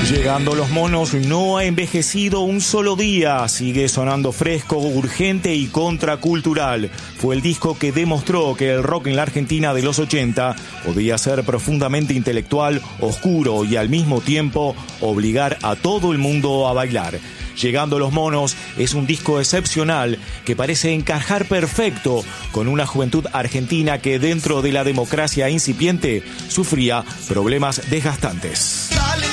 Llegando los Monos no ha envejecido un solo día, sigue sonando fresco, urgente y contracultural. Fue el disco que demostró que el rock en la Argentina de los 80 podía ser profundamente intelectual, oscuro y al mismo tiempo obligar a todo el mundo a bailar. Llegando los Monos es un disco excepcional que parece encajar perfecto con una juventud argentina que dentro de la democracia incipiente sufría problemas desgastantes.